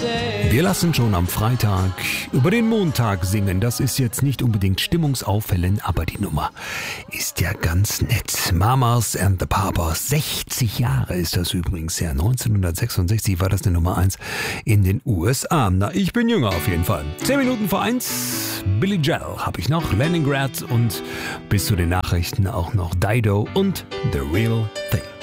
Wir lassen schon am Freitag über den Montag singen. Das ist jetzt nicht unbedingt stimmungsauffällend, aber die Nummer ist ja ganz nett. Mamas and the Papas, 60 Jahre ist das übrigens her. 1966 war das eine Nummer 1 in den USA. Na, ich bin jünger auf jeden Fall. 10 Minuten vor 1, Billy Joel habe ich noch, Leningrad und bis zu den Nachrichten auch noch Dido und The Real Thing.